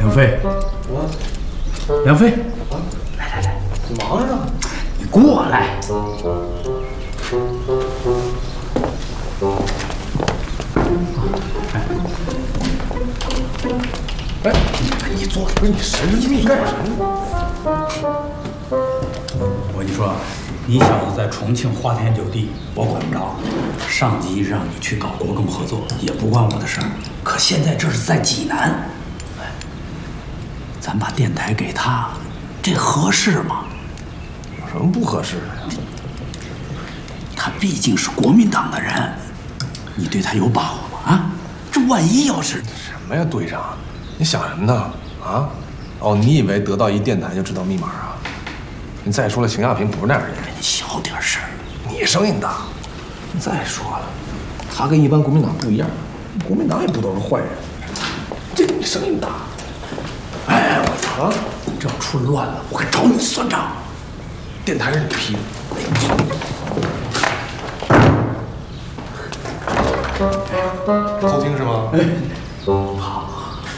梁飞，梁飞，来， 忙着呢。 你过来。哎，你坐，不是你神经病干什么？我跟你说，你小子在重庆花天酒地，我管不着。上级让你去搞国共合作，也不关我的事儿。可现在这是在济南，咱把电台给他，这合适吗？ 有什么不合适的呀？ 他毕竟是国民党的人，你对他有把握吗？啊，这万一要是…… 什么呀，队长？你想什么呢？啊？哦，你以为得到一电台就知道密码啊？你再说了，邢亚平不是那样的人。 你小点声， 你声音大。再说了，他跟一般国民党不一样，国民党也不都是坏人。这你声音大。 哎，我操！啊，这要出乱了，我可找你算账。 电台是你批的。偷听是吗？ 好。